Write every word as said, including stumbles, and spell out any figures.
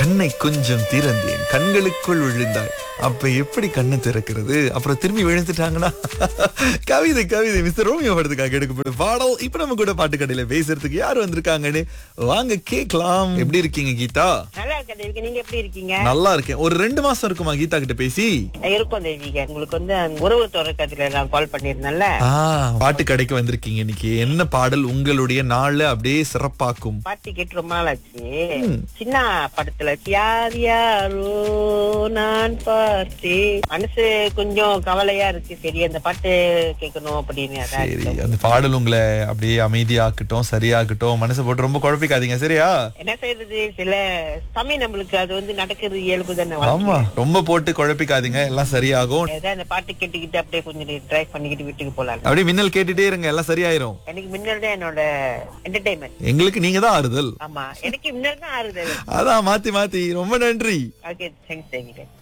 கண்ணை கொஞ்சம் திறந்தேன் கண்களுக்குள் விழுந்தாய். அப்ப எப்படி கண்ணை திறக்கிறது? அப்புறம் திரும்பி விழுந்துட்டாங்கன்னா கவிதை கவிதை மிஸ்டர் ரோமியோ படத்துக்காக எடுக்கப்பட்ட பாடல். இப்ப நம்ம கூட பாட்டு கடையில பேசுறதுக்கு யார் வந்திருக்காங்கன்னு வாங்க கேக்கலாம். எப்படி இருக்கீங்க கீதா? நல்லா இருக்கேன் தேவிகா, நீங்க எப்படி இருக்கீங்க? நல்லா இருக்கேன். ஒரு ரெண்டு மாசம் இருக்குமா கீதா கிட்ட பேசி? இருக்கும் தேவிகா. உங்களுக்கு வந்து அந்த உறவு தொடக்கத்துல நான் கால் பண்ணிருந்தேன்ல. ஆ, பாட்டு கடைக்கு வந்திருக்கீங்க இன்னைக்கு. என்ன பாடல் உங்களுடைய நாளை அப்படியே சிறப்பாக்கும்? பாட்டு கேட்டு ரொம்ப நாள் ஆச்சு. சின்ன படத்துல யார் யாரோ நான் பார்த்தேன், மனசு கொஞ்சம் கவலையா இருக்கு. சரி அந்த பாட்டு கேட்கணும் அப்படின்னு. அதான் சரி, அந்த பாடல் உங்களை அப்படியே அமைதியாக்கட்டும், சரியாக்கட்டும். மனசை போட்டு ரொம்ப குழப்பிக்காதீங்க, சரியா? என்ன செய்யறது, சில சமயம் நம்மளுக்கு அது வந்து நடக்கிறது இயல்பு தானே. ஆமா, ரொம்ப போட்டு குழப்பிக்காதீங்க, எல்லாம் சரியாகும். ஏதாவது அந்த பாட்டு கேட்டுக்கிட்டு அப்படியே கொஞ்சம் டிரைவ் பண்ணிக்கிட்டு வீட்டுக்கு போலாம். அப்படியே மின்னல் கேட்டுட்டே இருங்க, எல்லாம் சரியாயிரும். எனக்கு முன்னாடி தான் என்னோட என்டர்டைன்மெண்ட். எங்களுக்கு நீங்க தான் ஆறுதல். ஆமா, எனக்கு முன்னாடி தான் ஆறுதல். அதான் மாத்தி மாத்தி. ரொம்ப நன்றி. Okay, thanks Devika.